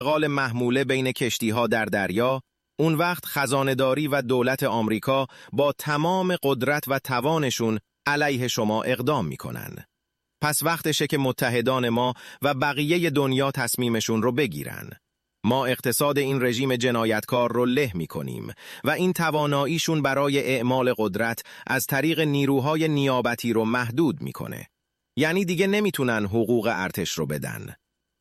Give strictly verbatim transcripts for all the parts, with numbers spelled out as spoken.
انتقال محموله بین کشتی‌ها در دریا، اون وقت خزانه‌داری و دولت آمریکا با تمام قدرت و توانشون علیه شما اقدام میکنن. پس وقتشه که متحدان ما و بقیه دنیا تصمیمشون رو بگیرن. ما اقتصاد این رژیم جنایتکار رو له میکنیم و این تواناییشون برای اعمال قدرت از طریق نیروهای نیابتی رو محدود میکنه. یعنی دیگه نمیتونن حقوق ارتش رو بدن.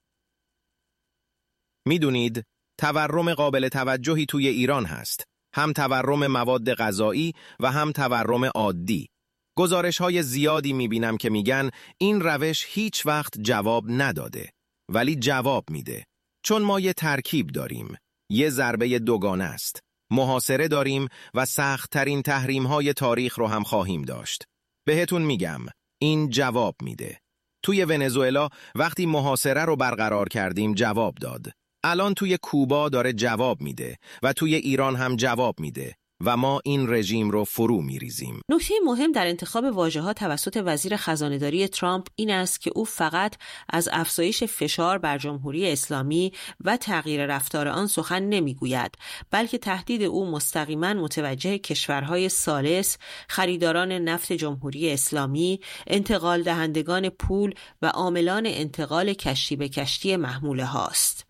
میدونید تورم قابل توجهی توی ایران هست. هم تورم مواد غذایی و هم تورم عادی. گزارش‌های زیادی می‌بینم که میگن این روش هیچ وقت جواب نداده، ولی جواب میده. چون ما یه ترکیب داریم، یه ضربه دوگانه است. محاصره داریم و سخت‌ترین تحریم‌های تاریخ رو هم خواهیم داشت. بهتون میگم، این جواب میده. توی ونزوئلا وقتی محاصره رو برقرار کردیم جواب داد. الان توی کوبا داره جواب میده و توی ایران هم جواب میده و ما این رژیم رو فرو میریزیم. نکته مهم در انتخاب واژه‌ها توسط وزیر خزانه‌داری ترامپ این است که او فقط از افزایش فشار بر جمهوری اسلامی و تغییر رفتار آن سخن نمیگوید، بلکه تهدید او مستقیما متوجه کشورهای ثالث، خریداران نفت جمهوری اسلامی، انتقال دهندگان پول و عاملان انتقال کشتی به کشتی محموله هاست.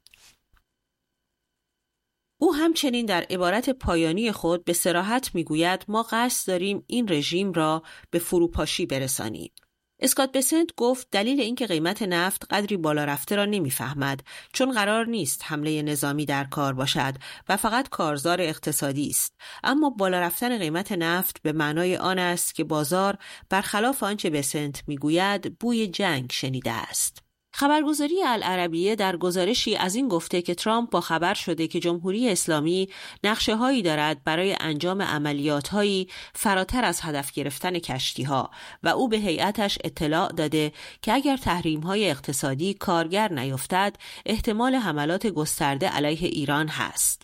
او همچنین در عبارت پایانی خود به صراحت میگوید ما قصد داریم این رژیم را به فروپاشی برسانیم. اسکات بسنت گفت دلیل اینکه قیمت نفت قدری بالا رفته را نمیفهمد، چون قرار نیست حمله نظامی در کار باشد و فقط کارزار اقتصادی است. اما بالا رفتن قیمت نفت به معنای آن است که بازار برخلاف آنچه بسنت میگوید بوی جنگ شنیده است. خبرگزاری العربیه در گزارشی از این گفته که ترامپ با خبر شده که جمهوری اسلامی نقشه هایی دارد برای انجام عملیات هایی فراتر از هدف گرفتن کشتی ها و او به هیئتش اطلاع داده که اگر تحریم های اقتصادی کارگر نیفتد احتمال حملات گسترده علیه ایران هست.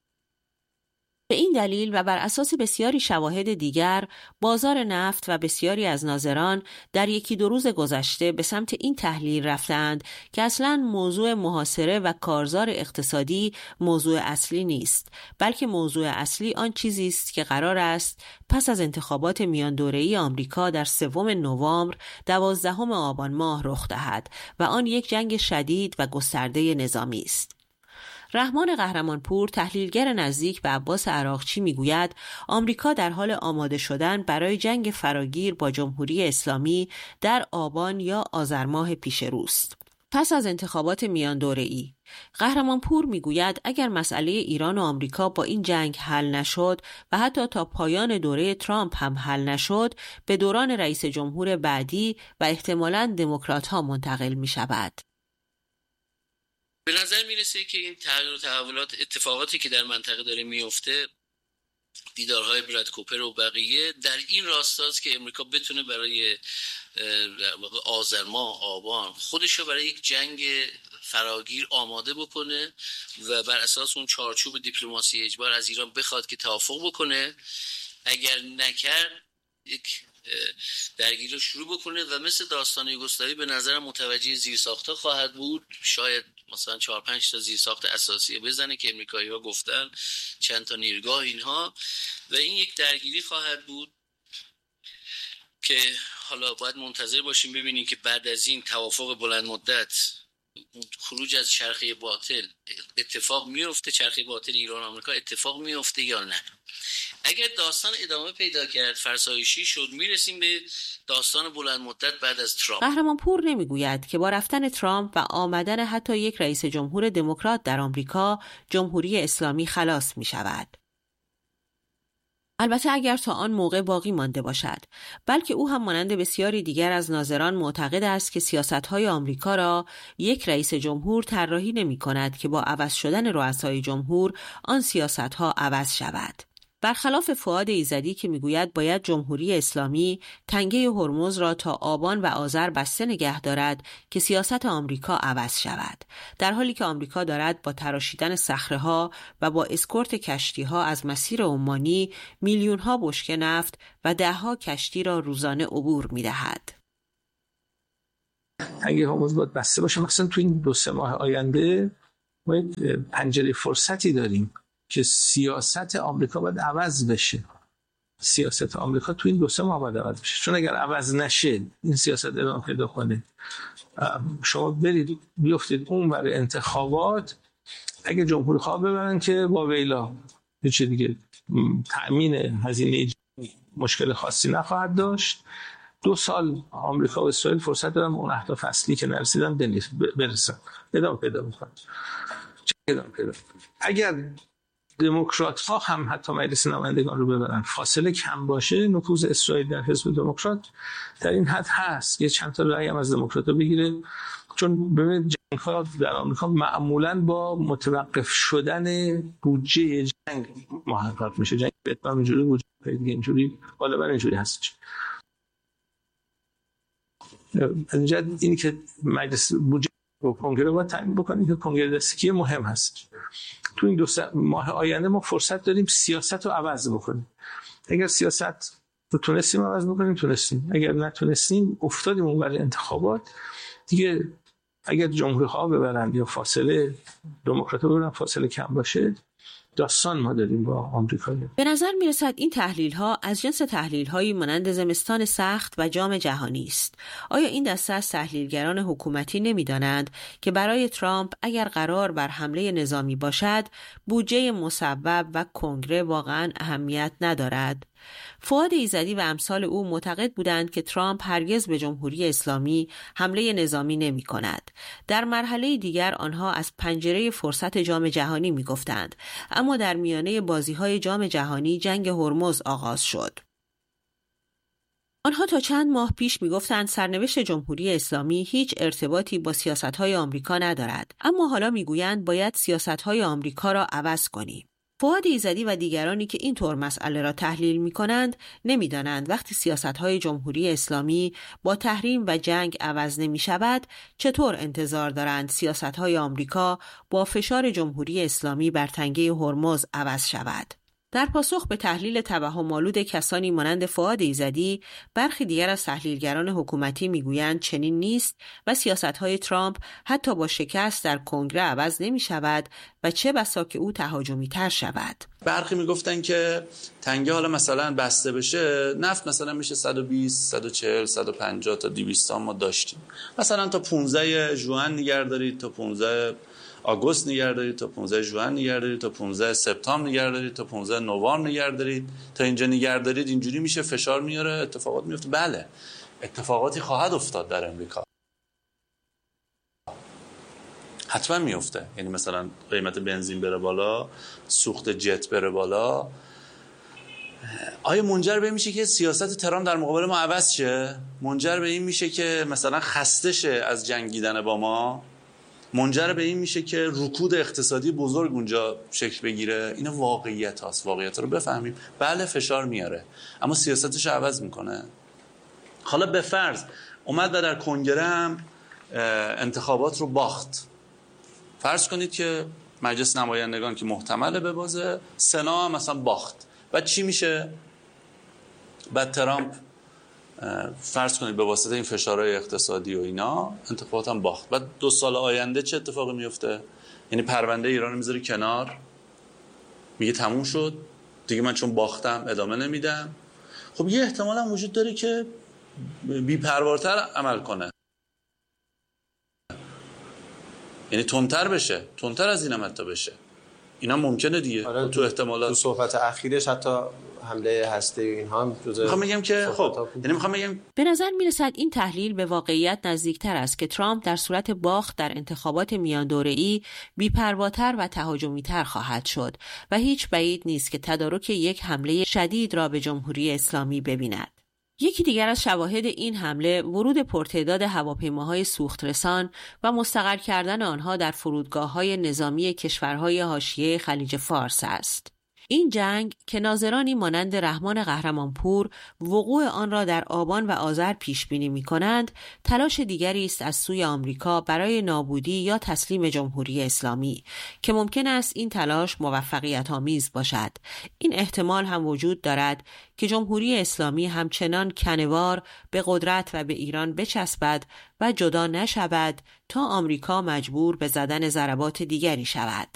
به این دلیل و بر اساس بسیاری شواهد دیگر، بازار نفت و بسیاری از ناظران در یکی دو روز گذشته به سمت این تحلیل رفتند که اصلاً موضوع محاصره و کارزار اقتصادی موضوع اصلی نیست، بلکه موضوع اصلی آن چیزی است که قرار است پس از انتخابات میان دوره‌ای آمریکا در سوم نوامبر دوازدهم آبان ماه رخ دهد و آن یک جنگ شدید و گسترده نظامی است. رحمان قهرمانپور، تحلیلگر نزدیک به عباس عراقچی میگوید آمریکا در حال آماده شدن برای جنگ فراگیر با جمهوری اسلامی در آبان یا آذر ماه پیش روست. پس از انتخابات میان دوره‌ای، قهرمانپور میگوید اگر مسئله ایران و آمریکا با این جنگ حل نشد و حتی تا پایان دوره ترامپ هم حل نشد، به دوران رئیس جمهور بعدی و احتمالاً دموکرات‌ها منتقل می‌شود. به نظر میرسه که این تغییر و تحولات، اتفاقاتی که در منطقه داره میفته، دیدارهای براد کوپر و بقیه در این راستاست که امریکا بتونه برای آذر ماه آبان خودشو برای یک جنگ فراگیر آماده بکنه و بر اساس اون چارچوب دیپلماسی اجبار از ایران بخواد که توافق بکنه. اگر نکرد یک درگیری رو شروع بکنه و مثل داستان یوگسلاوی به نظرم متوجه زیرساخت‌ها خواهد بود. شاید مثلا چهار پنج تا زیرساخت اساسی بزنه که امریکایی‌ها گفتن، چند تا نیروگاه اینها، و این یک درگیری خواهد بود که حالا باید منتظر باشیم ببینیم که بعد از این توافق بلند مدت خروج از چرخه باطل اتفاق میفته، چرخه باطل ایران آمریکا اتفاق میفته یا نه. اگر داستان ادامه پیدا کرد، فرسایشی شد، میرسیم به داستان بلند مدت بعد از ترامپ. قهرمانپور نمیگوید که با رفتن ترامپ و آمدن حتی یک رئیس جمهور دموکرات در آمریکا، جمهوری اسلامی خلاص می شود. البته اگر تا آن موقع باقی مانده باشد، بلکه او هم مانند بسیاری دیگر از ناظران معتقد است که سیاست‌های آمریکا را یک رئیس جمهور طراحی نمی‌کند که با عوض شدن رؤسای جمهور آن سیاست‌ها عوض شود. برخلاف فؤاد ایزدی که میگوید باید جمهوری اسلامی تنگه هرمز را تا آبان و آذر بسته نگه دارد که سیاست آمریکا عوض شود، در حالی که آمریکا دارد با تراشیدن صخره‌ها و با اسکورت کشتی‌ها از مسیر عمانی میلیون‌ها بشکه نفت و ده‌ها کشتی را روزانه عبور می‌دهد. تنگه هرمز باید بسته باشه، مثلا تو این دو سه ماه آینده ما یک پنجره فرصتی داریم که سیاست آمریکا باید عوض بشه. سیاست آمریکا تو این دو سه ماه باید عوض بشه، چون اگر عوض نشه این سیاست ادامه پیدا کنه، شما برید بیفتید اون برای انتخابات، اگه جمهوری خواه ببرن که با ویلا یه چه دیگه تأمین هزینه مشکل خاصی نخواهد داشت. دو سال آمریکا و اسرائیل فرصت دارن اون اهداف اصلی که نرسیدن برسن، ادامه پیدا میکنن. ادامه پیدا اگر دموکرات ها هم حتی مجلس نمایندگان رو ببرن، فاصله کم باشه، نفوذ اسرائیل در حزب دموکرات در این حد هست یه چند تا رأی هم از دموکرات ها بگیره. چون ببینید جنگ ها در آمریکا معمولاً با متوقف شدن بودجه جنگ محقق میشه. جنگ ویتنام اینجوری بود، اینجوری غالبا اینجوری هستش. اینجا اینی که مجلس بودجه و کنگره باید تعیین بکنیم که کنگره دستگی مهم هست. تو این دو ماه آینده ما فرصت داریم سیاست رو عوض بکنیم. اگر سیاست رو تونستیم عوض بکنیم تونستیم، اگر نتونستیم افتادیم اون برای انتخابات دیگه. اگر جمهوری ها ببرن یا فاصله دموکرات ها ببرن فاصله کم باشه، داستان ما داریم با آمریکا. به نظر میرسد این تحلیل ها از جنس تحلیل هایی مانند زمستان سخت و جام جهانی است. آیا این دسته از تحلیلگران حکومتی نمیدانند که برای ترامپ اگر قرار بر حمله نظامی باشد، بودجه مصوب و کنگره واقعا اهمیت ندارد؟ فؤاد ایزدی و امثال او معتقد بودند که ترامپ هرگز به جمهوری اسلامی حمله نظامی نمی کند. در مرحله دیگر آنها از پنجره فرصت جام جهانی می گفتند، اما در میانه بازی‌های جام جهانی جنگ هرمز آغاز شد. آنها تا چند ماه پیش می گفتند سرنوشت جمهوری اسلامی هیچ ارتباطی با سیاست‌های آمریکا ندارد، اما حالا می گویند باید سیاست‌های آمریکا را عوض کنیم. فؤاد ایزدی و دیگرانی که این طور مسئله را تحلیل می کنند نمی دانند وقتی سیاست‌های جمهوری اسلامی با تحریم و جنگ عوض نمی شود چطور انتظار دارند سیاست‌های آمریکا با فشار جمهوری اسلامی بر تنگه هرمز عوض شود. در پاسخ به تحلیل توهم‌آلود کسانی مانند فؤاد ایزدی، برخی دیگر از تحلیلگران حکومتی میگویند چنین نیست و سیاست‌های ترامپ حتی با شکست در کنگره عوض نمی‌شود و چه بسا که او تهاجمی‌تر شود. برخی میگفتن که تنگه حالا مثلا بسته بشه، نفت مثلا میشه صد و بیست، صد و چهل، صد و پنجاه تا دویست ما داشتیم. مثلا تا پانزده ژوئن نگه دارید، تا پانزده آگوست نگه دارید، تا پانزده ژوئن نگه دارید، تا پانزده سپتامبر نگه دارید، تا پانزده نوامبر نگه دارید، تا اینجا نگه دارید. اینجوری میشه فشار میاره، اتفاقات میفته. بله اتفاقاتی خواهد افتاد در امریکا، حتما میفته. یعنی مثلا قیمت بنزین بره بالا، سوخت جت بره بالا. آیا منجر به این میشه که سیاست ترامپ در مقابل ما عوض شه؟ منجر به این میشه که مثلا خسته شه از جنگیدن با ما؟ منجر به این میشه که رکود اقتصادی بزرگ اونجا شکل بگیره؟ اینا واقعیت هاست. واقعیت رو بفهمیم. بله فشار میاره، اما سیاستش عوض میکنه. حالا به فرض اومد و در کنگره هم انتخابات رو باخت. فرض کنید که مجلس نمایندگان که محتمله ببازه، سنا هم مثلا باخت. بعد چی میشه؟ بعد ترامپ فرض کنید به واسطه این فشارهای اقتصادی و اینا انتخابات هم باخت. بعد دو سال آینده چه اتفاقی میفته؟ یعنی پرونده ایران رو میذاره کنار، میگه تموم شد دیگه، من چون باختم ادامه نمیدم. خب یه احتمال هم وجود داره که بی‌پروارتر عمل کنه، یعنی تندتر بشه، تندتر از این هم حتی بشه. اینا ممکنه دیگه. آره تو احتمالات، تو صحبت اخیرش حتی حمله هسته‌ای و اینها هم جزء. میخوام بگم که خب یعنی میخوام بگم به نظر میرسد این تحلیل به واقعیت نزدیکتر است که ترامپ در صورت باخت در انتخابات میان دوره‌ای بی‌پرواتر و تهاجمی‌تر خواهد شد و هیچ بعید نیست که تدارک یک حمله شدید را به جمهوری اسلامی ببیند. یکی دیگر از شواهد این حمله ورود پرتعداد هواپیماهای سوخترسان و مستقر کردن آنها در فرودگاه‌های نظامی کشورهای حاشیه خلیج فارس است. این جنگ که ناظرانی مانند رحمان قهرمانپور وقوع آن را در آبان و آذر پیش بینی می‌کنند، تلاش دیگری است از سوی آمریکا برای نابودی یا تسلیم جمهوری اسلامی که ممکن است این تلاش موفقیت آمیز باشد. این احتمال هم وجود دارد که جمهوری اسلامی همچنان کنوار به قدرت و به ایران بچسبد و جدا نشود تا آمریکا مجبور به زدن ضربات دیگری شود.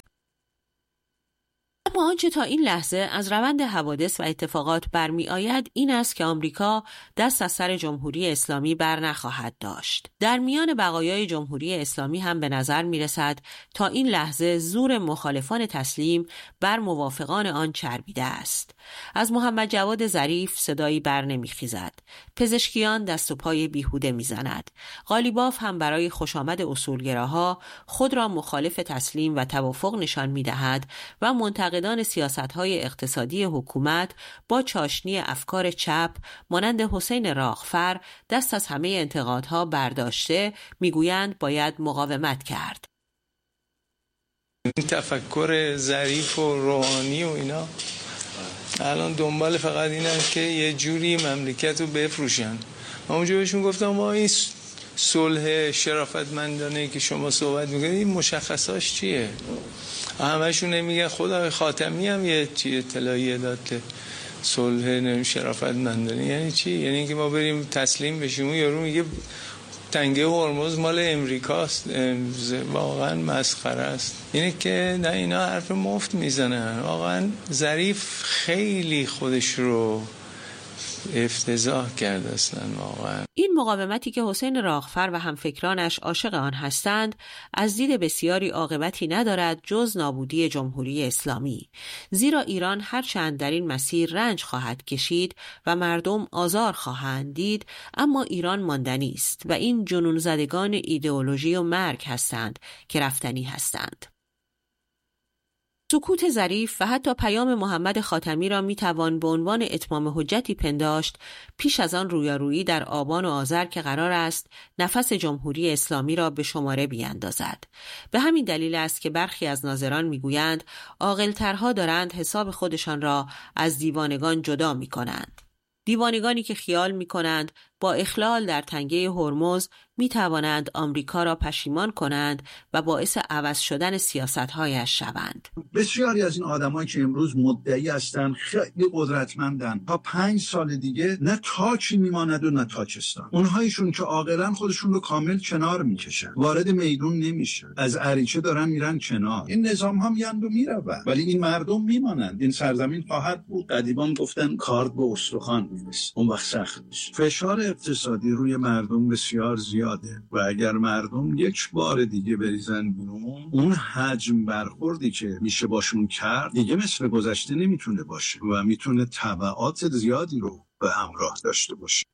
اما آنچه تا این لحظه از روند حوادث و اتفاقات برمی آید این است که آمریکا دست از سر جمهوری اسلامی بر نخواهد داشت. در میان بقایای جمهوری اسلامی هم به نظر می رسد تا این لحظه زور مخالفان تسلیم بر موافقان آن چربیده است. از محمد جواد ظریف صدایی بر نمی خیزد. پزشکیان دست و پای بیهوده می زند. قالیباف هم برای خوشامد اصولگراها خود را مخالف تسلیم و توافق نشان می دهد و منتقدان سیاست‌های اقتصادی حکومت با چاشنی افکار چپ مانند حسین راغفر دست از همه انتقادها برداشته میگویند باید مقاومت کرد. این تفکر ظریف و روحانی و اینا الان دنبال فقط اینن که یه جوری مملکت رو بفروشن. من اونجا بهشون گفتم ما این صلح شرافتمندانه که شما صحبت میکنید این مشخصاش چیه؟ همه‌شون نمیگن خدا خاتمی هم یه چیه اطلاعیه داد صلح شرافتمندانه. یعنی چی؟ یعنی اینکه ما بریم تسلیم بشیم و یارو میگه تنگه هرمز مال امریکاست. واقعا مسخره است. اینه که نه اینا حرف مفت میزنن. واقعا ظریف خیلی خودش رو افتضاح کرده اصلا واقعا. این مقاومتی که حسین راغفر و همفکرانش عاشق آن هستند از دید بسیاری عاقبتی ندارد جز نابودی جمهوری اسلامی، زیرا ایران هرچند در این مسیر رنج خواهد کشید و مردم آزار خواهند دید، اما ایران ماندنی است و این جنون زدگان ایدئولوژی و مرگ هستند که رفتنی هستند. سکوت ظریف و حتی پیام محمد خاتمی را میتوان به عنوان اتمام حجتی پنداشت پیش از آن رویارویی در آبان و آذر که قرار است نفس جمهوری اسلامی را به شماره بیاندازد. به همین دلیل است که برخی از ناظران میگویند عاقل‌ترها دارند حساب خودشان را از دیوانگان جدا میکنند. دیوانگانی که خیال میکنند با اخلال در تنگه هرمز می توانند آمریکا را پشیمان کنند و باعث عوض شدن سیاست‌هایش شوند. بسیاری از این آدمایی که امروز مدعی هستند خیلی قدرتمندن، تا پنج سال دیگه نه تاچی میماند و نه تاچستان. اونهایشون که عاقلن خودشون رو کامل کنار میکشن، وارد میدون نمیشه، از اریچه دارن میرن کنار. این نظام ها میاند و میرون، ولی این مردم میمانند. این سرزمین خواهد بود. قدیمان گفتن کارد به استخوان میرسه، اون وقت سخت میشه. فشار اقتصادی روی مردم بسیار زیاده و اگر مردم یک بار دیگه بریزن بیرون، اون حجم برخوردی که میشه باشون کرد دیگه مثل گذشته نمیتونه باشه و میتونه تبعات زیادی رو به همراه داشته باشه.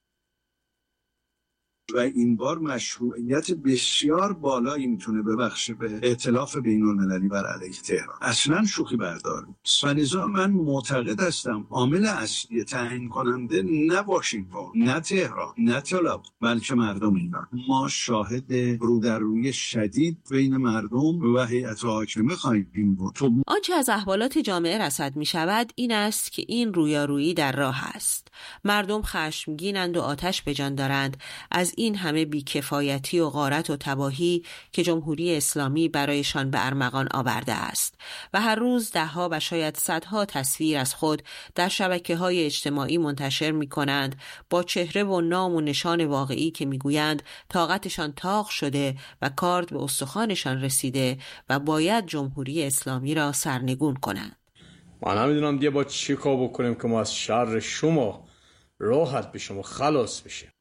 و این بار مشروعیت بسیار بالایی میتونه ببخشه به ائتلاف بین‌المللی بر علیه تهران. اصلا شوخی بردار نیست. و لذا من معتقد هستم عامل اصلی تعیین کننده نه واشنگتن، نه تهران، نه تل‌آویو، بلکه مردم ایران. ما شاهد رو در روی شدید بین مردم و هیئت حاکمه خواهیم بود. آنچه از احوالات جامعه رصد می شود این است که این رویارویی در راه است. مردم خشمگینند و آتش به جان دارند از این همه بیکفایتی و غارت و تباهی که جمهوری اسلامی برایشان به ارمغان آورده است و هر روز دهها و شاید صدها تصویر از خود در شبکه‌های اجتماعی منتشر می‌کنند با چهره و نام و نشان واقعی که می‌گویند طاقتشان طاق شده و کارد به استخوانشان رسیده و باید جمهوری اسلامی را سرنگون کنند. من نمیدونم دیگه با چی کار بکنیم که ما از شر شما راحت بشیم و خلاص بشیم.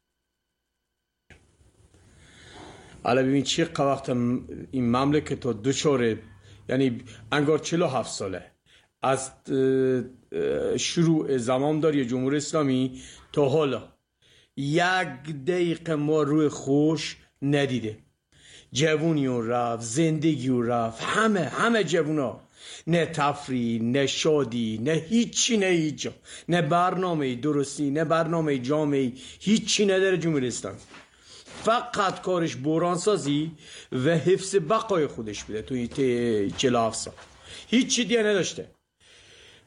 حالا ببین چی وقت این مملکت تو دوچاره، یعنی انگار چهل و هفت ساله از شروع زمامداری جمهوری اسلامی تا حالا یک دقیقه ما روی خوش ندیده. جوونی اون رفت، زندگی اون رفت، همه همه جوونا، نه تفریح، نه شادی، نه هیچی، نه هیچ، نه برنامه درستی، نه برنامه جامعی، هیچی نداره جمهوری اسلامی. فقط کارش بحران سازی و حفظ بقای خودش بوده توی چهل و هفت سال، هیچی دیگه نداشته.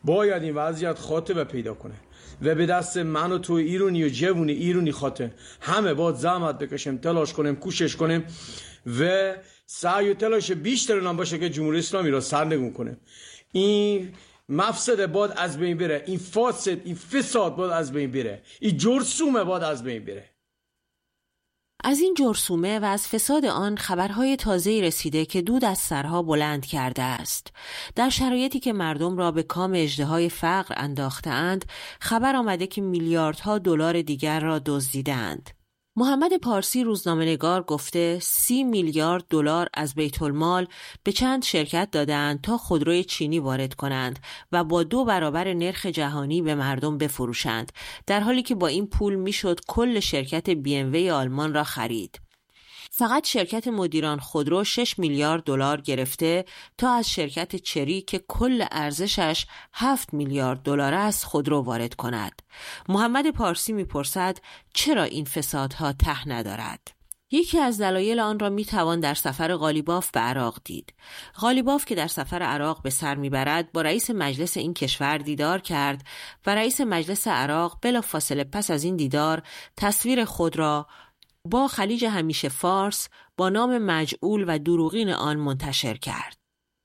باید این وضعیت خاتمه پیدا کنه و به دست من و تو ایرانی و جوون ایرانی خاطر همه باید زحمت بکشیم، تلاش کنیم، کوشش کنیم و سعی و تلاش بیشتر نام باشه که جمهوری اسلامی را سرنگون کنیم. این مفسد باید از بین بره، این فاسد، این فساد باید از بین بره، این جرثومه باید از بین بره. از این جرثومه و از فساد آن خبرهای تازه‌ای رسیده که دود از سرها بلند کرده است. در شرایطی که مردم را به کام اژدهای فقر انداخته‌اند، خبر آمده که میلیاردها دلار دیگر را دزدیدند. محمد پارسی روزنامه‌نگار گفته سی میلیارد دلار از بیت المال به چند شرکت دادند تا خودروی چینی وارد کنند و با دو برابر نرخ جهانی به مردم بفروشند، در حالی که با این پول میشد کل شرکت بی ام وی آلمان را خرید. فقط شرکت مدیران خودرو شش میلیارد دلار گرفته تا از شرکت چری که کل ارزشش هفت میلیارد دلار است خودرو وارد کند. محمد پارسی میپرسد چرا این فسادها ته ندارد؟ یکی از دلایل آن را میتوان در سفر قالیباف به عراق دید. قالیباف که در سفر عراق به سر میبرد با رئیس مجلس این کشور دیدار کرد و رئیس مجلس عراق بلافاصله پس از این دیدار تصویر خود را با خلیج همیشه فارس با نام مجعول و دروغین آن منتشر کرد.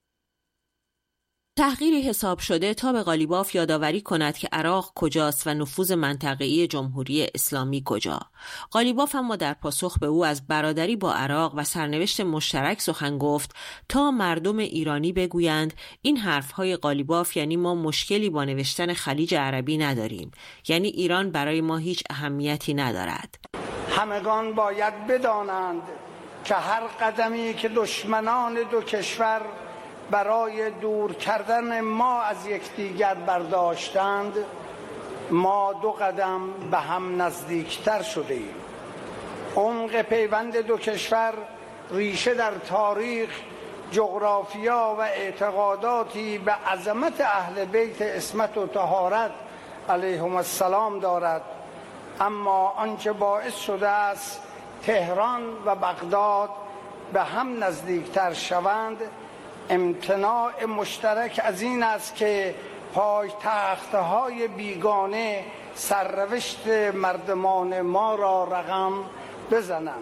تحقیری حساب شده تا به قالیباف یادآوری کند که عراق کجاست و نفوذ منطقه‌ای جمهوری اسلامی کجا. قالیباف اما در پاسخ به او از برادری با عراق و سرنوشت مشترک سخن گفت تا مردم ایرانی بگویند این حرفهای قالیباف یعنی ما مشکلی با نوشتن خلیج عربی نداریم، یعنی ایران برای ما هیچ اهمیتی ندارد. همگان باید بدانند که هر قدمی که دشمنان دو کشور برای دور کردن ما از یکدیگر برداشتند، ما دو قدم به هم نزدیکتر شده ایم. عمق پیوند دو کشور ریشه در تاریخ، جغرافیا و اعتقاداتی به عظمت اهل بیت عصمت و طهارت علیهم السلام دارد، اما آنچه باعث شده است تهران و بغداد به هم نزدیکتر شوند امتناع مشترک از این است که پایتخت‌های بیگانه سرنوشت مردمان ما را رقم بزنند.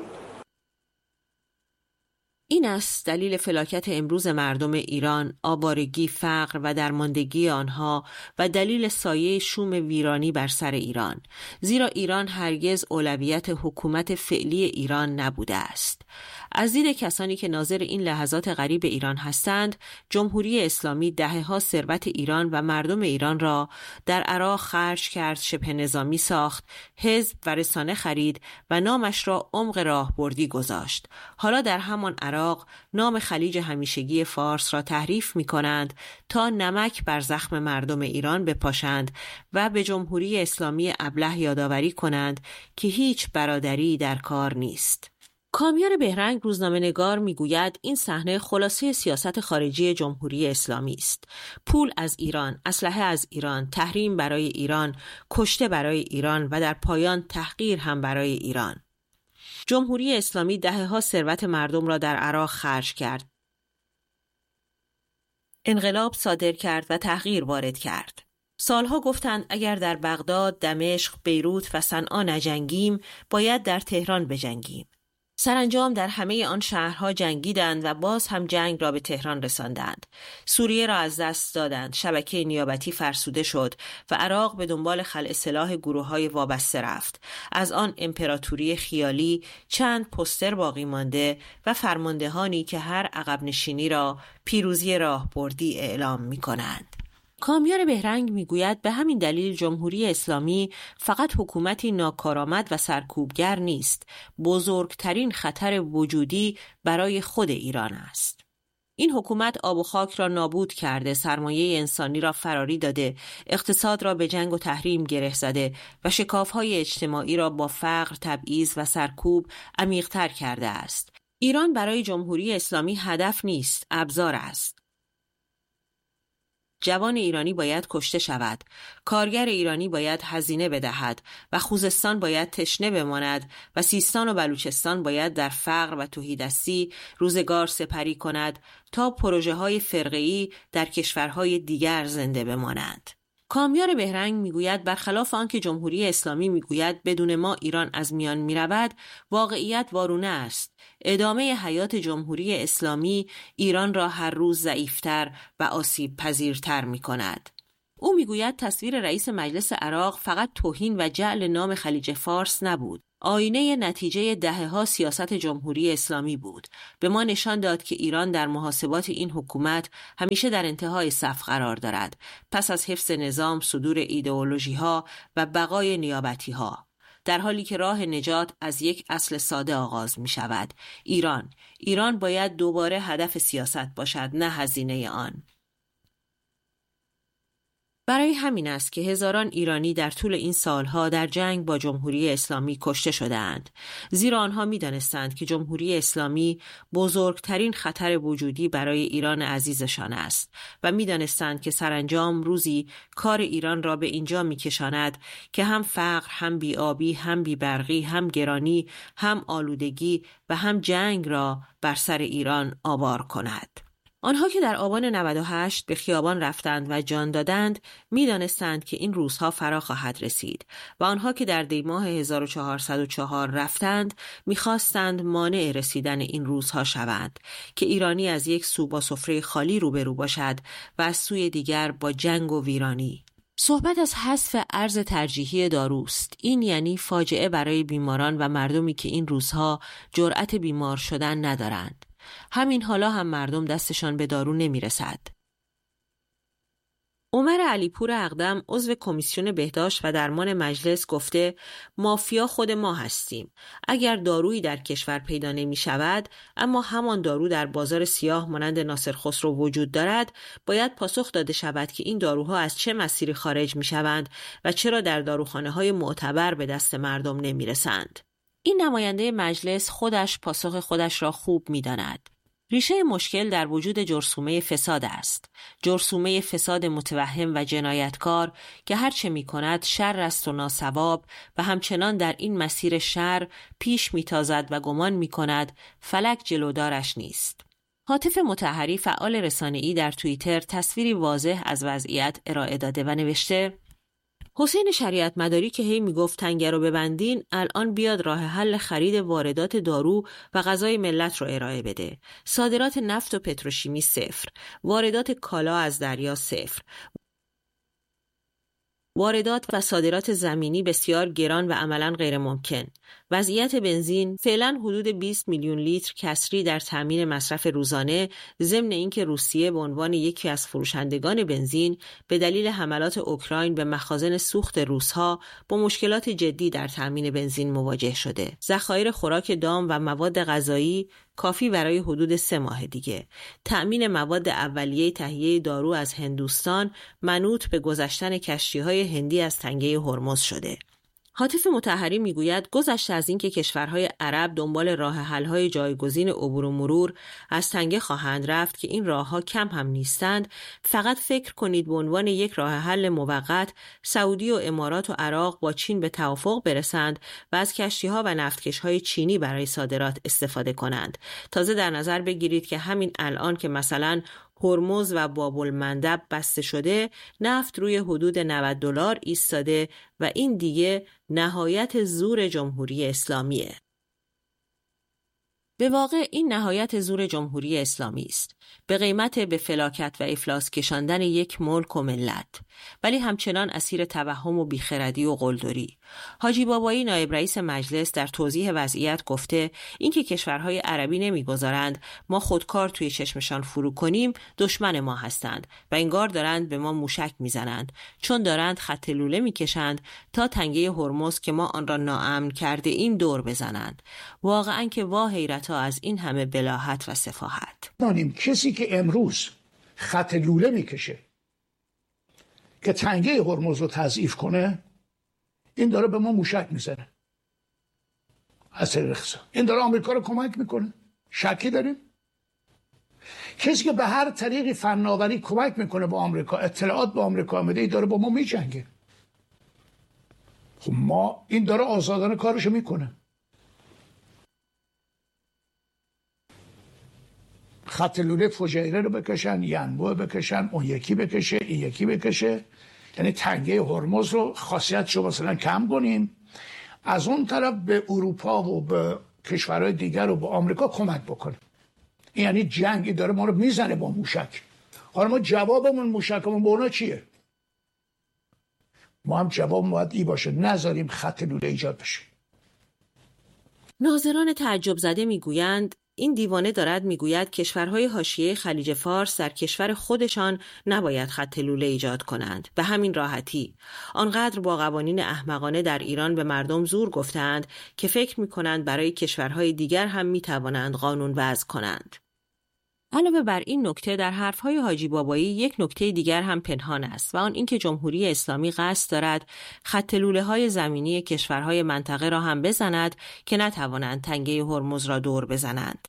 این است دلیل فلاکت امروز مردم ایران، آوارگی، فقر و درماندگی آنها و دلیل سایه شوم ویرانی بر سر ایران، زیرا ایران هرگز اولویت حکومت فعلی ایران نبوده است. از دید کسانی که ناظر این لحظات غریب ایران هستند، جمهوری اسلامی دهه‌ها ثروت ایران و مردم ایران را در عراق خرج کرد، شبه نظامی ساخت، حزب و رسانه خرید و نامش را عمق راهبردی گذاشت. حالا در همان عراق نام خلیج همیشگی فارس را تحریف می کنند تا نمک بر زخم مردم ایران بپاشند و به جمهوری اسلامی ابله یادآوری کنند که هیچ برادری در کار نیست. کامیار بهرنگ روزنامه‌نگار میگوید این صحنه خلاصه سیاست خارجی جمهوری اسلامی است. پول از ایران، اسلحه از ایران، تحریم برای ایران، کشته برای ایران و در پایان تحقیر هم برای ایران. جمهوری اسلامی دهه‌ها ثروت مردم را در عراق خرج کرد. انقلاب صادر کرد و تحقیر وارد کرد. سالها گفتند اگر در بغداد، دمشق، بیروت و صنعا نجنگیم، باید در تهران بجنگیم. سرانجام در همه آن شهرها جنگیدند و باز هم جنگ را به تهران رساندند. سوریه را از دست دادند، شبکه نیابتی فرسوده شد و عراق به دنبال خلع سلاح گروه‌های وابسته رفت. از آن امپراتوری خیالی چند پوستر باقی مانده و فرماندهانی که هر عقب نشینی را پیروزی راهبردی اعلام می‌کنند. کامیار بهرنگ میگوید به همین دلیل جمهوری اسلامی فقط حکومتی ناکارآمد و سرکوبگر نیست، بزرگترین خطر وجودی برای خود ایران است. این حکومت آب و خاک را نابود کرده، سرمایه انسانی را فراری داده، اقتصاد را به جنگ و تحریم گره زده و شکاف‌های اجتماعی را با فقر، تبعیض و سرکوب عمیق‌تر کرده است. ایران برای جمهوری اسلامی هدف نیست، ابزار است. جوان ایرانی باید کشته شود، کارگر ایرانی باید هزینه بدهد و خوزستان باید تشنه بماند و سیستان و بلوچستان باید در فقر و تهیدستی روزگار سپری کند تا پروژه های فرقه‌ای در کشورهای دیگر زنده بمانند. کامیار بهرنگ میگوید برخلاف آنکه جمهوری اسلامی میگوید بدون ما ایران از میان میرود، واقعیت وارونه است. ادامه حیات جمهوری اسلامی ایران را هر روز ضعیفتر و آسیب پذیرتر میکند. او میگوید تصویر رئیس مجلس عراق فقط توهین و جعل نام خلیج فارس نبود. آینه نتیجه دهه‌ها سیاست جمهوری اسلامی بود. به ما نشان داد که ایران در محاسبات این حکومت همیشه در انتهای صف قرار دارد، پس از حفظ نظام، صدور ایدئولوژی‌ها و بقای نیابتی‌ها، در حالی که راه نجات از یک اصل ساده آغاز می شود. ایران ایران باید دوباره هدف سیاست باشد، نه هزینه آن. برای همین است که هزاران ایرانی در طول این سالها در جنگ با جمهوری اسلامی کشته شده‌اند، زیرا آنها می‌دانستند که جمهوری اسلامی بزرگترین خطر وجودی برای ایران عزیزشان است و می‌دانستند که سرانجام روزی کار ایران را به اینجا می‌کشاند که هم فقر، هم بی‌آبی، هم بی‌برقی، هم گرانی، هم آلودگی و هم جنگ را بر سر ایران آوار کند. آنها که در آبان نود و هشت به خیابان رفتند و جان دادند می‌دانستند که این روزها فرا خواهد رسید و آنها که در دی ماه هزار و چهارصد و چهار رفتند می‌خواستند مانع رسیدن این روزها شوند که ایرانی از یک سو با سفره خالی روبرو باشد و از سوی دیگر با جنگ و ویرانی. صحبت از حذف ارز ترجیحی داروست. این یعنی فاجعه برای بیماران و مردمی که این روزها جرأت بیمار شدن ندارند. همین حالا هم مردم دستشان به دارو نمی رسد. عمر علیپور اقدم عضو کمیسیون بهداشت و درمان مجلس گفته مافیا خود ما هستیم. اگر دارویی در کشور پیدا نمی شود اما همان دارو در بازار سیاه مانند ناصر خسرو وجود دارد، باید پاسخ داده شود که این داروها از چه مسیری خارج می شوند و چرا در داروخانه های معتبر به دست مردم نمی رسند. این نماینده مجلس خودش پاسخ خودش را خوب می داند. ریشه مشکل در وجود جرثومه فساد است. جرثومه فساد متوهم و جنایتکار که هر چه می کند شر است و ناصواب و همچنان در این مسیر شر پیش می تازد و گمان می کند فلک جلودارش نیست. هاتف مطهری فعال رسانه‌ای در توییتر تصویری واضح از وضعیت ارائه داده و نوشته حسین شریعت مداری که هی میگفت تنگه رو ببندین، الان بیاد راه حل خرید واردات دارو و غذای ملت رو ارائه بده. صادرات نفت و پتروشیمی صفر، واردات کالا از دریا صفر، واردات و صادرات زمینی بسیار گران و عملاً غیر ممکن. وضعیت بنزین فعلا حدود بیست میلیون لیتر کسری در تامین مصرف روزانه، ضمن اینکه روسیه به عنوان یکی از فروشندگان بنزین به دلیل حملات اوکراین به مخازن سوخت روس‌ها با مشکلات جدی در تامین بنزین مواجه شده. ذخایر خوراک دام و مواد غذایی کافی برای حدود سه ماه دیگه. تأمین مواد اولیه تهیه دارو از هندوستان منوط به گذشتن کشتی‌های هندی از تنگه هرمز شده. هاتف مطهری میگوید گذشته از اینکه کشورهای عرب دنبال راه حل‌های جایگزین عبور و مرور از تنگه خواهند رفت که این راه‌ها کم هم نیستند، فقط فکر کنید به عنوان یک راه حل موقت سعودی و امارات و عراق با چین به توافق برسند و از کشتی‌ها و نفتکش‌های چینی برای صادرات استفاده کنند. تازه در نظر بگیرید که همین الان که مثلا هرمز و باب المندب بسته شده، نفت روی حدود نود دلار ایستاده و این دیگه نهایت زور جمهوری اسلامیه. به واقع این نهایت زور جمهوری اسلامی است، به قیمت به فلاکت و افلاس کشاندن یک ملک و ملت، ولی همچنان اسیر توهم و بیخردی و قلدری. حاجی بابایی نایب رئیس مجلس در توضیح وضعیت گفته اینکه کشورهای عربی نمیگذارند ما خودکار توی چشمشان فرو کنیم دشمن ما هستند و انگار دارند به ما موشک میزنند، چون دارند خط لوله میکشند تا تنگه هرمز که ما آن را ناامن کرده این دور بزنند. واقعا که وا حیرت ها از این همه بلاهت و سفاهت. دانیم کسی که امروز خط لوله میکشه که تنگه هرمز رو تضعیف کنه، این داره به ما موشک میزنه از طریق اقتصاد. این داره آمریکا رو کمک میکنه. شکی داریم؟ کسی که به هر طریقی فناوری کمک میکنه به آمریکا، اطلاعات به آمریکا میده، این داره با ما میجنگه. خب ما این داره آزادانه کارشو میکنه. خط لوله فجیره رو بکشن، ینبوع بکشن، اون یکی بکشه، این یکی بکشه، یعنی تنگه هرمز رو خاصیتشو مثلا کم کنیم، از اون طرف به اروپا و به کشورهای دیگر و به آمریکا کمک بکنیم. این یعنی جنگی داره ما رو میزنه با موشک. حالا ما جوابمون موشکمون به اونا چیه؟ ما هم جواب باید ای باشه، نذاریم خط لوله ایجاد بشه. ناظران تعجب زده میگویند این دیوانه دارد میگوید کشورهای حاشیه خلیج فارس در کشور خودشان نباید خط لوله ایجاد کنند. به همین راحتی آنقدر با قوانین احمقانه در ایران به مردم زور گفتند که فکر میکنند برای کشورهای دیگر هم میتوانند قانون وضع کنند. علاوه بر این نکته در حرفهای حاجی بابایی یک نکته دیگر هم پنهان است و آن اینکه جمهوری اسلامی قصد دارد خط لوله‌های زمینی کشورهای منطقه را هم بزند که نتوانند تنگه هرمز را دور بزنند.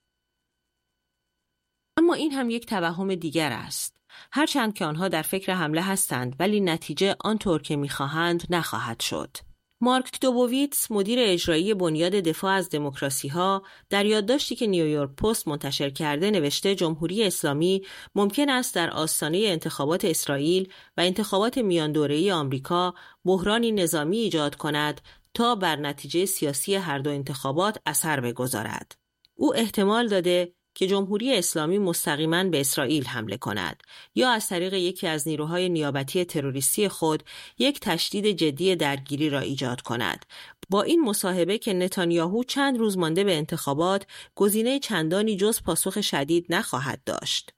اما این هم یک توهم دیگر است. هرچند که آنها در فکر حمله هستند ولی نتیجه آنطور که می‌خواهند نخواهد شد. مارک دوبوویتس، مدیر اجرایی بنیاد دفاع از دموکراسی‌ها، در یادداشتی که نیویورک پست منتشر کرده نوشته جمهوری اسلامی ممکن است در آستانه انتخابات اسرائیل و انتخابات میان دوره‌ای آمریکا بحرانی نظامی ایجاد کند تا بر نتیجه سیاسی هر دو انتخابات اثر بگذارد. او احتمال داده که جمهوری اسلامی مستقیما به اسرائیل حمله کند یا از طریق یکی از نیروهای نیابتی تروریستی خود یک تشدید جدی درگیری را ایجاد کند. با این مصاحبه که نتانیاهو چند روز مانده به انتخابات گزینه چندانی جز پاسخ شدید نخواهد داشت.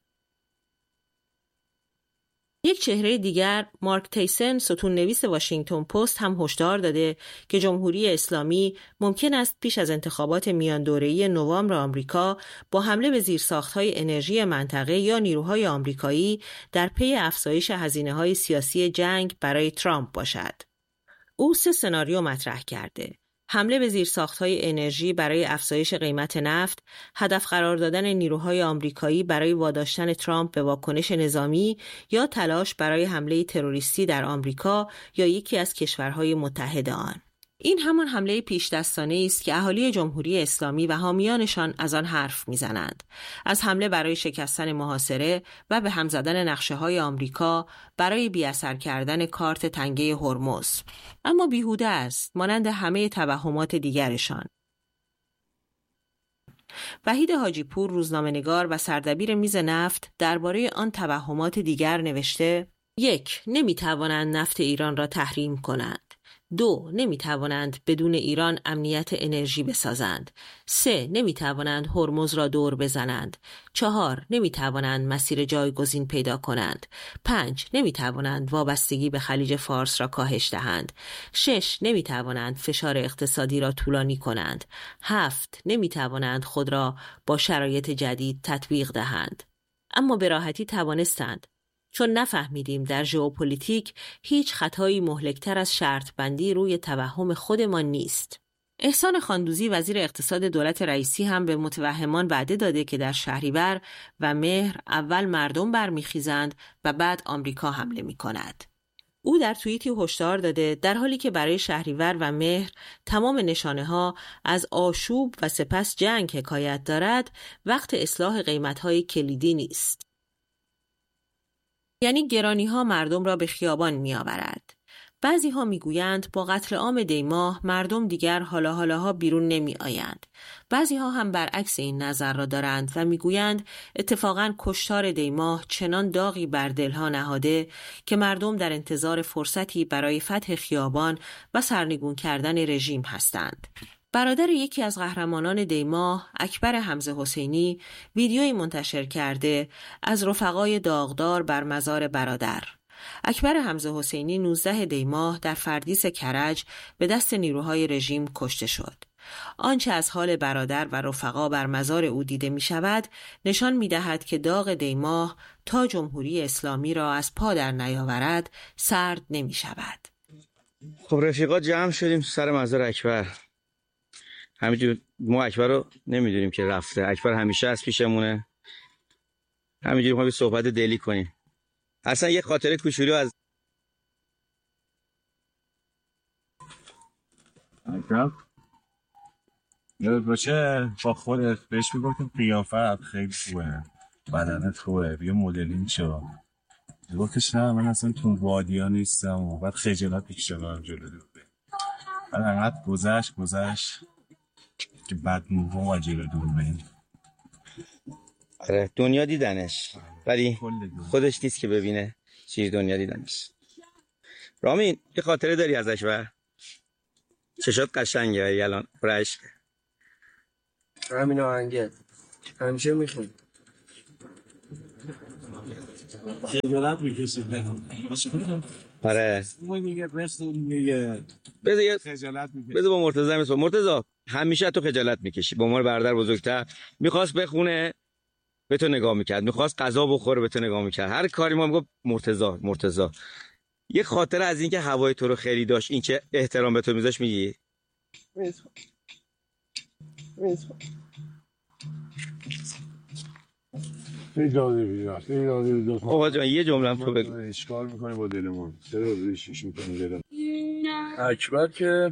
یک چهره دیگر، مارک تیسن، ستون نویس واشنگتن پست، هم هشدار داده که جمهوری اسلامی ممکن است پیش از انتخابات میان دوره‌ای نوامبر آمریکا با حمله به زیرساخت‌های انرژی منطقه یا نیروهای آمریکایی در پی افزایش هزینه‌های سیاسی جنگ برای ترامپ باشد. او سه سناریو مطرح کرده: حمله به زیرساخت‌های انرژی برای افزایش قیمت نفت، هدف قرار دادن نیروهای آمریکایی برای واداشتن ترامپ به واکنش نظامی یا تلاش برای حمله تروریستی در آمریکا یا یکی از کشورهای متحد آن. این همان حمله پیش دستانه است که اهالی جمهوری اسلامی و حامیانشان از آن حرف میزنند. از حمله برای شکستن محاصره و به هم زدن نقشه‌های آمریکا برای بی‌اثر کردن کارت تنگه هرمز. اما بیهوده است، مانند همه توهمات دیگرشان. وحید حاجی پور، روزنامه‌نگار و سردبیر میز نفت، درباره آن توهمات دیگر نوشته: یک، نمی‌توانند نفت ایران را تحریم کنند. دو، نمیتوانند بدون ایران امنیت انرژی بسازند. سه، نمیتوانند هرمز را دور بزنند. چهار، نمیتوانند مسیر جایگزین پیدا کنند. پنج، نمیتوانند وابستگی به خلیج فارس را کاهش دهند. شش، نمیتوانند فشار اقتصادی را طولانی کنند. هفت، نمیتوانند خود را با شرایط جدید تطبیق دهند. اما به راحتی توانستند. چون نفهمیدیم در ژئوپلیتیک هیچ خطایی مهلکتر از شرط بندی روی توهم خودمان نیست. احسان خاندوزی، وزیر اقتصاد دولت رئیسی، هم به متوهمان وعده داده که در شهریور و مهر اول مردم برمیخیزند و بعد آمریکا حمله می کند. او در توییتی هشدار داده در حالی که برای شهریور و مهر تمام نشانه ها از آشوب و سپس جنگ حکایت دارد، وقت اصلاح قیمت های کلیدی نیست. یعنی گرانی ها مردم را به خیابان می آورد. بعضی ها می گویند با قتل عام دیماه مردم دیگر حالا حالاها بیرون نمی آیند. بعضی ها هم برعکس این نظر را دارند و می گویند اتفاقاً کشتار دیماه چنان داغی بر دلها نهاده که مردم در انتظار فرصتی برای فتح خیابان و سرنگون کردن رژیم هستند. برادر یکی از قهرمانان دیماه، اکبر حمزه حسینی، ویدیویی منتشر کرده از رفقای داغدار بر مزار برادر. اکبر حمزه حسینی نوزده دیماه در فردیس کرج به دست نیروهای رژیم کشته شد. آنچه از حال برادر و رفقا بر مزار او دیده می شود، نشان می دهد که داغ دیماه تا جمهوری اسلامی را از پا در نیاورد سرد نمی شود. خب رفیقا جمع شدیم سر مزار اکبر. همینجور ما اکبر رو نمیدونیم که رفته. اکبر همیشه از پیشمونه. همینجوری ما به صحبت دلی کنیم. اصلا یه خاطره کوچولو از اکرم یاد باشه با خودت بهش میگفتیم قیافت خیلی خوبه، بدنت خوبه، بیا مدلین شو. گفتش نه من اصلا تو وادیا نیستم و بعد خجالت میکشه برم جلو دور بیم. بعد انقدر گذشت گذشت که بعد موقع و جلو دور بیم. آره دنیا دیدنش ولی خودش نیست که ببینه چیز دنیا دیدنش. رامین یه خاطره داری ازش و چشات قشنگه ولی الان برعشقه. همین آهنگه همیشه میخون. خجالت میکشید آره میگه بخون میگه بذار یه خجالت میکشید. بذار با مرتضی میسو. مرتضی همیشه تو خجالت میکشی. به عنوان برادر بزرگتر میخواست بخونه به تو نگاه میکرد، میخواست غذا بخوره به تو نگاه میکرد، هر کاری ما میگفت مرتضی مرتضی. یه خاطره از این که هوای تو رو خیلی داشت، این که احترام به تو میذاشت میگی؟ میتونم میتونم ایجازه بیدار ایجازه بیدار آقا جان یه جمله هم تو بگو. اشکال میکنی با دلمون، چرا ریشش میکنی دلمون؟ اکبر که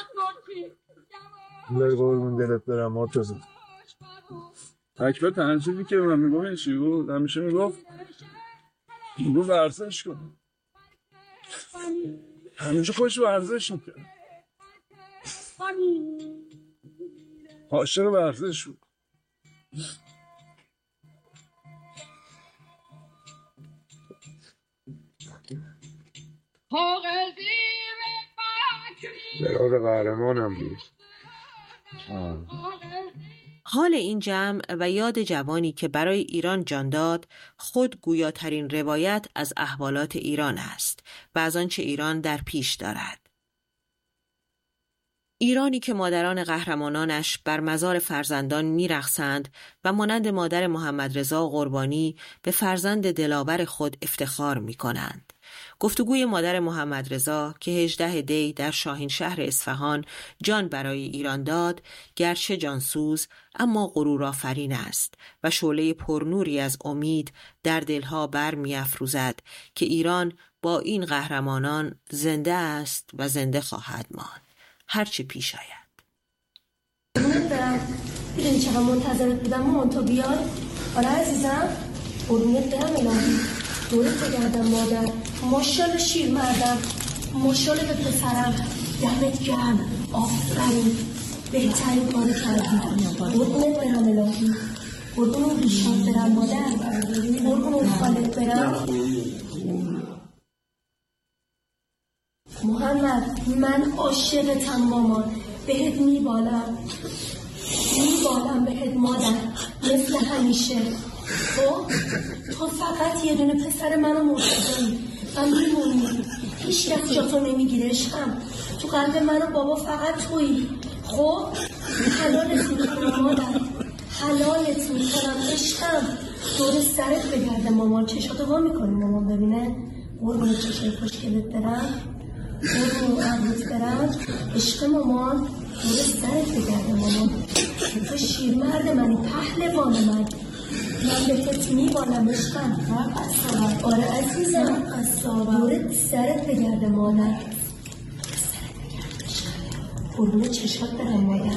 در قربون دلت برم مرتضی. اکبر تنها چیزی که من میگم این چی بود؟ همیشه میگفت میگفت ورزش کن، همیشه خوش ورزش میکرد، عاشق ورزش بود. براد قهرمانم بود. حال این جمع و یاد جوانی که برای ایران جان داد خود گویاترین روایت از احوالات ایران است و از آنچه ایران در پیش دارد. ایرانی که مادران قهرمانانش بر مزار فرزندان می‌رقصند و مانند مادر محمد رضا قربانی به فرزند دلاور خود افتخار می‌کنند. گفتگوی مادر محمد رضا که هجدهم دی در شاهین شهر اصفهان جان برای ایران داد، گرچه جانسوز اما غرورآفرین است و شعله پرنوری از امید در دلها بر می‌افروزد که ایران با این قهرمانان زنده است و زنده خواهد ماند هرچی پیش آید. دیدونی چقدر منتظرت بودم مامان تو بیای؟ آره عزیزم قربونت برم الهی دورت بگردم مادر. ماشالله شیر مردم، ماشالله به پسرم، دمت گرم، آفرین، بهترین کار کردی. قربونت برم الهی، قربون بیشتر برم مادر، قربون خالت برم. محمد من عاشقتم مامان، بهت میبالم میبالم بهت مادر مثل همیشه. تو تو فقط یه دونه پسر منو مرتضایی و میمونی، هیچ کس جا تو نمیگیره عشقم. تو قلب من و بابا فقط تویی. خب حلالت میکنم مادر، حلالت میکنم عشقم. دور سرت بگرده مامان، چشاتو وا میکنی مامان ببینه. قربون چشای خوشگلت برم، قربون عقلت برم عشق مامان. دور سرت بگرده مامان، تو شیر مرد منی، پهلوان من، من به کت میبالم عشقم. آره عزیزم دور سرت بگرده مادر، قربون چشات برم مادر،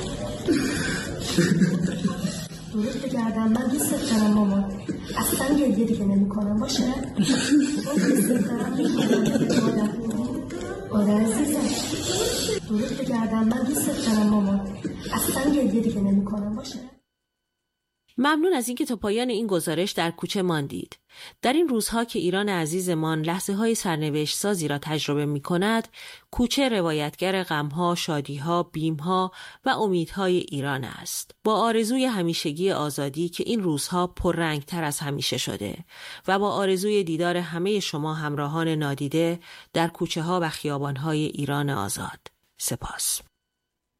دورت بگردم. من دوست دارم مامان، اصلا گریه دیگه نمی کنم باشه؟ من دوست دارم مادر. آره عزیزم دورت بگردم. من دوست دارم مامان، اصلا گریه دیگه نمی کنم باشه؟ ممنون از اینکه تا پایان این گزارش در کوچه ماندید. در این روزها که ایران عزیزمان لحظه های سرنوشت سازی را تجربه می کند، کوچه روایتگر غمها، شادیها، بیمها و امیدهای ایران است. با آرزوی همیشگی آزادی که این روزها پررنگتر از همیشه شده و با آرزوی دیدار همه شما همراهان نادیده در کوچه ها و خیابان های ایران آزاد. سپاس.